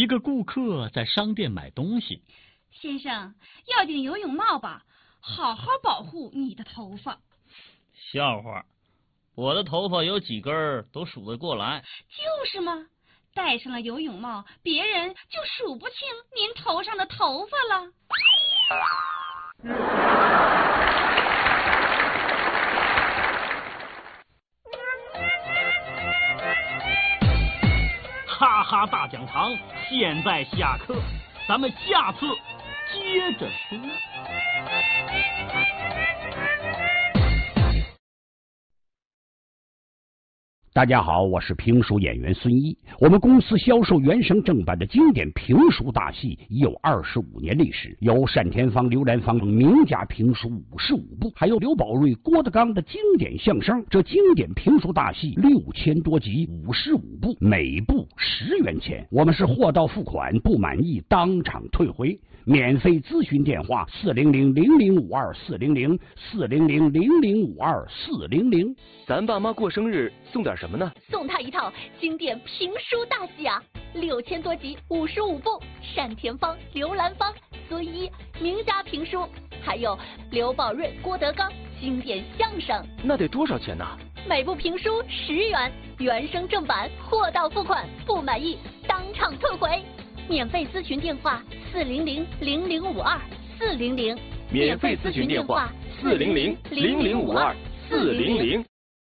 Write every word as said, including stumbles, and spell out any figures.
一个顾客在商店买东西。 先生，要顶游泳帽吧，好好保护你的头发。 笑话，我的头发有几根都数得过来。 就是嘛，戴上了游泳帽，别人就数不清您头上的头发了。 哈哈大讲堂现在下课，咱们下次接着说。 大家好，我是评书演员孙一。我们公司销售原声正版的经典评书大戏已有二十五年历史，有单田芳、刘兰芳等名家评书五十五部，还有刘宝瑞、郭德纲的经典相声。这经典评书大戏六千多集，五十五部，每部十元钱。我们是货到付款，不满意当场退回。免费咨询电话：四零零零零五二四零零四零零零零五二四零零。 咱爸妈过生日送点什么呢？ 送他一套经典评书大戏啊，六千多集，五十五部，单田芳、刘兰芳、孙一名家评书，还有刘宝瑞、郭德纲经典相声。 那得多少钱呢？ 每部评书十元，原声正版，货到付款，不满意当场退回。免费咨询电话：四零零零零五二四零零。 免费咨询电话：四零零零零五二四零零。